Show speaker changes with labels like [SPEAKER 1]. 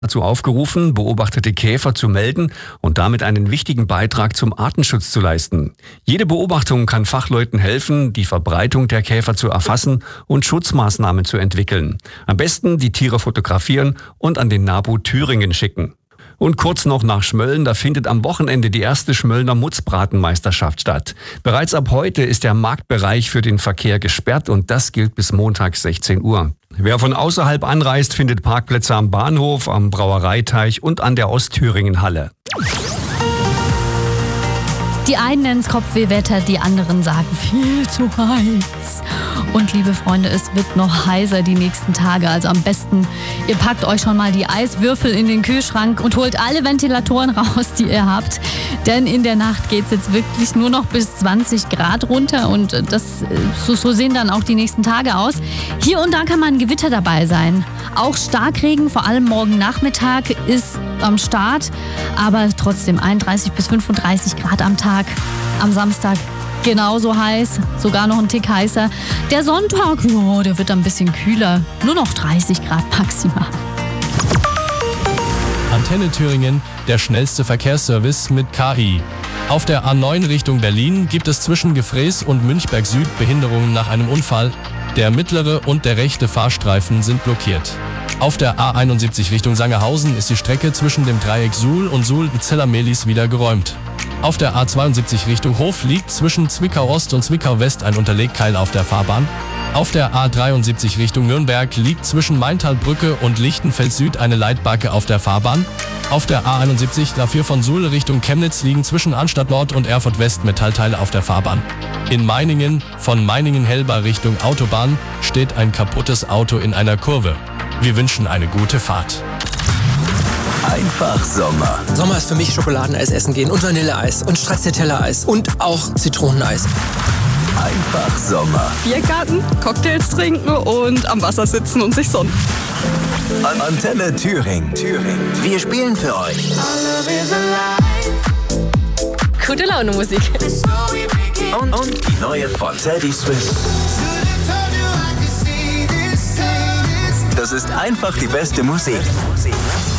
[SPEAKER 1] Dazu aufgerufen, beobachtete Käfer zu melden und damit einen wichtigen Beitrag zum Artenschutz zu leisten. Jede Beobachtung kann Fachleuten helfen, die Verbreitung der Käfer zu erfassen und Schutzmaßnahmen zu entwickeln. Am besten die Tiere fotografieren und an den NABU Thüringen schicken. Und kurz noch nach Schmölln, da findet am Wochenende die erste Schmöllner Mutzbratenmeisterschaft statt. Bereits ab heute ist der Marktbereich für den Verkehr gesperrt und das gilt bis Montag 16 Uhr. Wer von außerhalb anreist, findet Parkplätze am Bahnhof, am Brauereiteich und an der Ostthüringen-Halle.
[SPEAKER 2] Die einen nennen es Kopfwehwetter, die anderen sagen viel zu heiß. Und liebe Freunde, es wird noch heißer die nächsten Tage. Also am besten, ihr packt euch schon mal die Eiswürfel in den Kühlschrank und holt alle Ventilatoren raus, die ihr habt. Denn in der Nacht geht es jetzt wirklich nur noch bis 20 Grad runter und so sehen dann auch die nächsten Tage aus. Hier und da kann mal ein Gewitter dabei sein. Auch Starkregen, vor allem morgen Nachmittag, ist am Start. Aber trotzdem 31 bis 35 Grad am Tag. Am Samstag genauso heiß, sogar noch ein Tick heißer. Der Sonntag, ja, der wird ein bisschen kühler. Nur noch 30 Grad maximal.
[SPEAKER 3] Antenne Thüringen, der schnellste Verkehrsservice mit KI. Auf der A9 Richtung Berlin gibt es zwischen Gefräß und Münchberg Süd Behinderungen nach einem Unfall. Der mittlere und der rechte Fahrstreifen sind blockiert. Auf der A71 Richtung Sangerhausen ist die Strecke zwischen dem Dreieck Suhl und Suhl-Zella-Mehlis wieder geräumt. Auf der A72 Richtung Hof liegt zwischen Zwickau Ost und Zwickau West ein Unterlegkeil auf der Fahrbahn. Auf der A73 Richtung Nürnberg liegt zwischen Maintalbrücke und Lichtenfeld Süd eine Leitbacke auf der Fahrbahn. Auf der A71 dafür von Suhl Richtung Chemnitz liegen zwischen Arnstadt Nord und Erfurt West Metallteile auf der Fahrbahn. In Meiningen, von Meiningen-Helber Richtung Autobahn, steht ein kaputtes Auto in einer Kurve. Wir wünschen eine gute Fahrt.
[SPEAKER 4] Einfach Sommer.
[SPEAKER 5] Sommer ist für mich Schokoladeneis essen gehen und Vanilleeis und Stracciatella-Eis und auch Zitroneneis.
[SPEAKER 4] Einfach Sommer.
[SPEAKER 6] Biergarten, Cocktails trinken und am Wasser sitzen und sich sonnen.
[SPEAKER 4] Antenne Thüringen. Wir spielen für euch.
[SPEAKER 2] Gute Laune Musik.
[SPEAKER 4] Und die neue von Teddy Swims. Das ist einfach die beste Musik.